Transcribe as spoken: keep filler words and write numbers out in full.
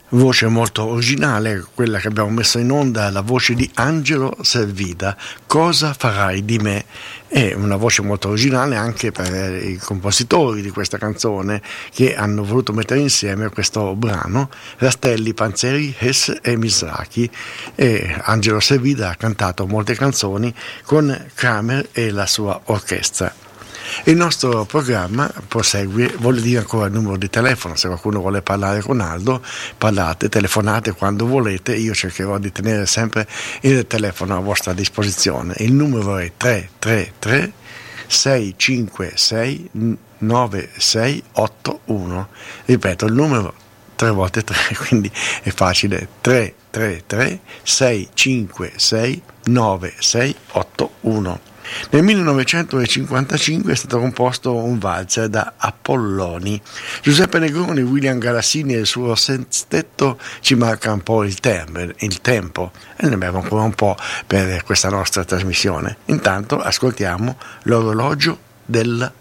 Voce molto originale, quella che abbiamo messo in onda, la voce di Angelo Servida, Cosa farai di me? È una voce molto originale anche per i compositori di questa canzone, che hanno voluto mettere insieme questo brano, Rastelli, Panzeri, Hess e Mizrachi. E Angelo Servida ha cantato molte canzoni con Kramer e la sua orchestra. Il nostro programma prosegue. Voglio dire ancora il numero di telefono: se qualcuno vuole parlare con Aldo, parlate, telefonate quando volete, io cercherò di tenere sempre il telefono a vostra disposizione. Il numero è tre tre tre sei cinque sei nove sei otto uno, ripeto il numero tre volte tre, quindi è facile: tre tre tre sei cinque sei nove sei otto uno. Nel millenovecentocinquantacinque è stato composto un valzer da Appolloni. Giuseppe Negroni, William Galassini e il suo sestetto ci marca un po' il, term- il tempo, e ne abbiamo ancora un po' per questa nostra trasmissione. Intanto ascoltiamo l'orologio del